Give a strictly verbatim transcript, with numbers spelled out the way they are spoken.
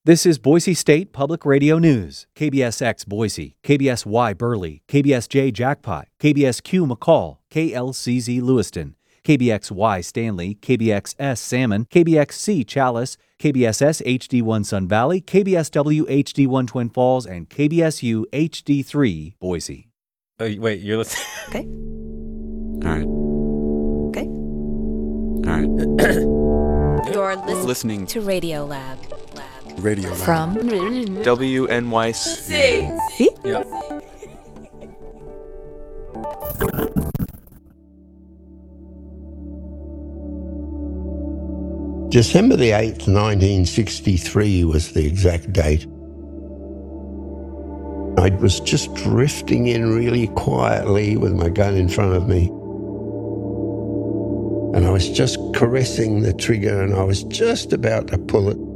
This is Boise State Public Radio News. K B S X Boise, K B S Y Burley, K B S J Jackpot, K B S Q McCall, K L C Z Lewiston, K B X Y Stanley, K B X S Salmon, K B X C Chalice, K B S S H D one Sun Valley, K B S W H D one Twin Falls, and K B S U H D three Boise. Oh, wait, you're listening? Okay. All right. Okay. All right. You're listening, Listening to Radio Lab. Lab. Radio Lab. From W N Y C. See? Yep. December the eighth, nineteen sixty-three was the exact date. I was just drifting in really quietly with my gun in front of me. And I was just caressing the trigger and I was just about to pull it.